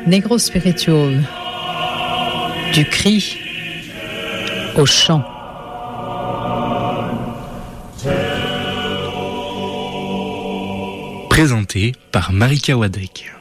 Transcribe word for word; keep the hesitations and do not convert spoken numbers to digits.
Negro Spiritual, du cri au chant. Présenté par Marika Wadek.